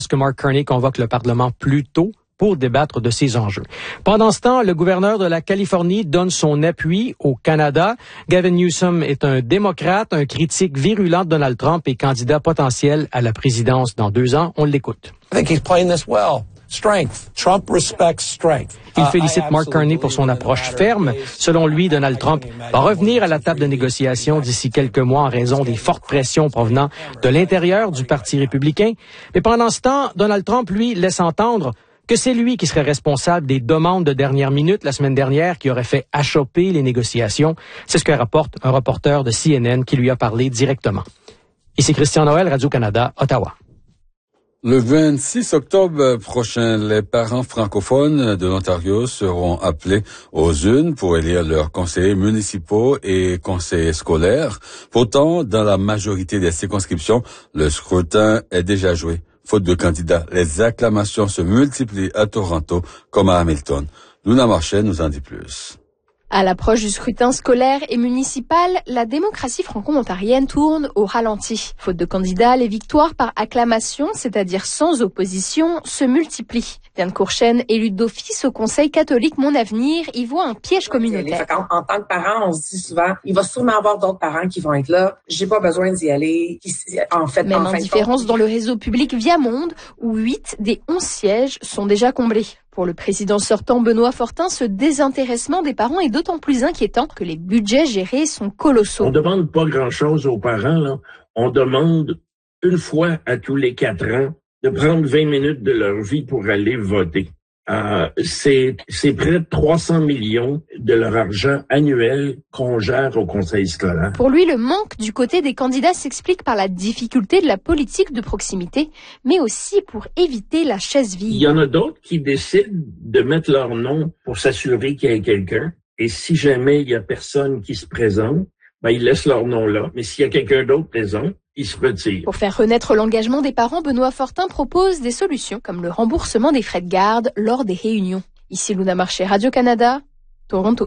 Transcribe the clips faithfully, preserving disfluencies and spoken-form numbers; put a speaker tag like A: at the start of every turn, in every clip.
A: que Mark Carney convoque le Parlement plus tôt pour débattre de ces enjeux. Pendant ce temps, le gouverneur de la Californie donne son appui au Canada. Gavin Newsom est un démocrate, un critique virulent de Donald Trump et candidat potentiel à la présidence dans deux ans. On l'écoute.
B: I think he's playing this well. Strength. Trump respects strength.
A: Il félicite Mark Carney pour son approche ferme. Selon lui, Donald Trump va revenir à la table de négociation d'ici quelques mois en raison des fortes pressions provenant de l'intérieur du Parti républicain. Mais pendant ce temps, Donald Trump, lui, laisse entendre que c'est lui qui serait responsable des demandes de dernière minute la semaine dernière qui aurait fait achoper les négociations. C'est ce que rapporte un reporter de C N N qui lui a parlé directement. Ici Christian Noël, Radio-Canada, Ottawa.
C: Le vingt-six octobre prochain, les parents francophones de l'Ontario seront appelés aux urnes pour élire leurs conseillers municipaux et conseillers scolaires. Pourtant, dans la majorité des circonscriptions, le scrutin est déjà joué. Faute de candidats, les acclamations se multiplient à Toronto comme à Hamilton. Luna Marchais nous en dit plus.
D: À l'approche du scrutin scolaire et municipal, la démocratie franco-ontarienne tourne au ralenti. Faute de candidats, les victoires par acclamation, c'est-à-dire sans opposition, se multiplient. Diane Courchaine, élue d'office au Conseil catholique Mon Avenir, y voit un piège communautaire.
E: En, en tant que parent, on se dit souvent, il va sûrement avoir d'autres parents qui vont être là. J'ai pas besoin d'y aller. En fait,
D: Même
E: en
D: indifférence dans le réseau public Viamonde, où huit des onze sièges sont déjà comblés. Pour le président sortant Benoît Fortin, ce désintéressement des parents est d'autant plus inquiétant que les budgets gérés sont colossaux.
F: On demande pas grand-chose aux parents, là. On demande une fois à tous les quatre ans de prendre vingt minutes de leur vie pour aller voter. Euh, c'est, c'est près de trois cents millions de leur argent annuel qu'on gère au conseil scolaire.
D: Pour lui, le manque du côté des candidats s'explique par la difficulté de la politique de proximité, mais aussi pour éviter la chaise vide.
F: Il y en a d'autres qui décident de mettre leur nom pour s'assurer qu'il y ait quelqu'un. Et si jamais il y a personne qui se présente, ben, ils laissent leur nom là. Mais s'il y a quelqu'un d'autre présent, ils se retirent.
D: Pour faire renaître l'engagement des parents, Benoît Fortin propose des solutions comme le remboursement des frais de garde lors des réunions. Ici Luna Marchais, Radio-Canada, Toronto.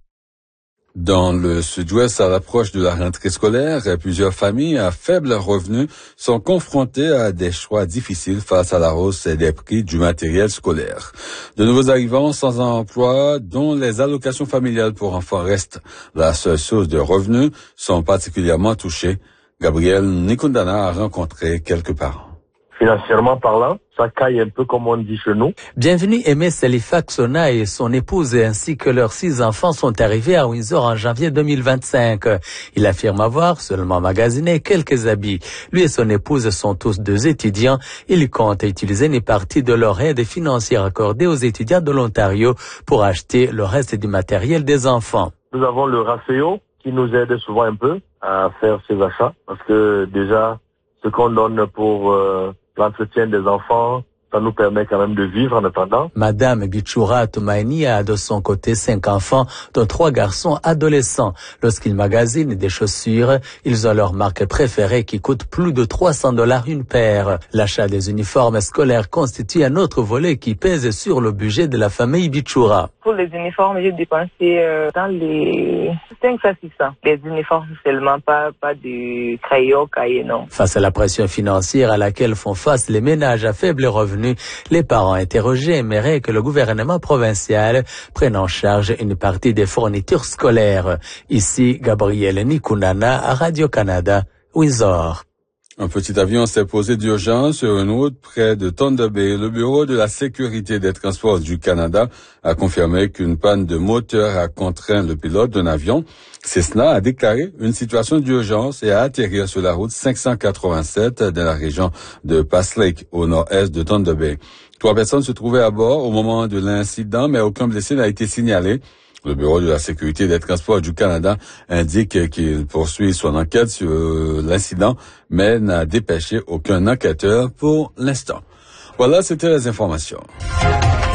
C: Dans le sud-ouest, à l'approche de la rentrée scolaire, plusieurs familles à faible revenu sont confrontées à des choix difficiles face à la hausse des prix du matériel scolaire. De nouveaux arrivants sans emploi, dont les allocations familiales pour enfants restent la seule source de revenus, sont particulièrement touchés. Gabriel Nikundana a rencontré quelques parents.
G: Financièrement parlant, ça caille un peu comme on dit chez nous.
H: Bienvenue Aimé Selifaxona et son épouse ainsi que leurs six enfants sont arrivés à Windsor en janvier deux mille vingt-cinq. Il affirme avoir seulement magasiné quelques habits. Lui et son épouse sont tous deux étudiants. Ils comptent utiliser une partie de leur aide financière accordée aux étudiants de l'Ontario pour acheter le reste du matériel des enfants.
G: Nous avons le Rafeo qui nous aide souvent un peu à faire ces achats parce que déjà, ce qu'on donne pour euh, l'entretien des enfants, ça nous permet quand même de vivre en attendant.
H: Madame Bichura Tumaini a de son côté cinq enfants, dont trois garçons adolescents. Lorsqu'ils magasinent des chaussures, ils ont leur marque préférée qui coûte plus de trois cents dollars une paire. L'achat des uniformes scolaires constitue un autre volet qui pèse sur le budget de la famille Bichura.
I: Pour les uniformes, j'ai dépensé euh, dans les cinq à six cents. Les uniformes seulement, pas, pas de crayon, cahier, non.
H: Face à la pression financière à laquelle font face les ménages à faible revenu, les parents interrogés aimeraient que le gouvernement provincial prenne en charge une partie des fournitures scolaires. Ici, Gabriel Nikunana à Radio-Canada, Windsor.
C: Un petit avion s'est posé d'urgence sur une route près de Thunder Bay. Le Bureau de la sécurité des transports du Canada a confirmé qu'une panne de moteur a contraint le pilote d'un avion. Cessna a déclaré une situation d'urgence et a atterri sur la route cinq cent quatre-vingt-sept dans la région de Pass Lake, au nord-est de Thunder Bay. Trois personnes se trouvaient à bord au moment de l'incident, mais aucun blessé n'a été signalé. Le Bureau de la sécurité des transports du Canada indique qu'il poursuit son enquête sur l'incident, mais n'a dépêché aucun enquêteur pour l'instant. Voilà, c'était les informations.